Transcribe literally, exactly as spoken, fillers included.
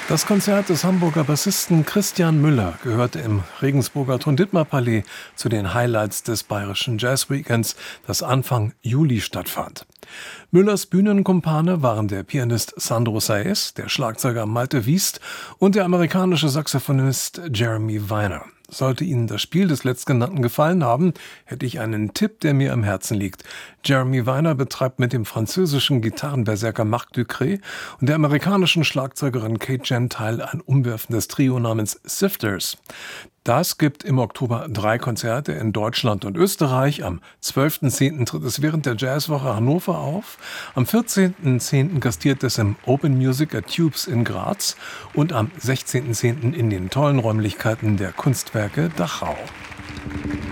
Das Konzert des Hamburger Bassisten Christian Müller gehörte im Regensburger Ton-Dittmar-Palais zu den Highlights des Bayerischen Jazz-Weekends, das Anfang Juli stattfand. Müllers Bühnenkumpane waren der Pianist Sandro Saez, der Schlagzeuger Malte Wiest und der amerikanische Saxophonist Jeremy Weiner. Sollte Ihnen das Spiel des Letztgenannten gefallen haben, hätte ich einen Tipp, der mir am Herzen liegt. Jeremy Weiner betreibt mit dem französischen Gitarrenberserker Marc Ducré und der amerikanischen Schlagzeugerin Kate Gentile ein umwerfendes Trio namens Sifters. Das gibt im Oktober drei Konzerte in Deutschland und Österreich. Am zwölften zehnten tritt es während der Jazzwoche Hannover auf. Am vierzehnten zehnten gastiert es im Open Music at Tubes in Graz und am sechzehnten zehnten in den tollen Räumlichkeiten der Kunstwerke Dachau.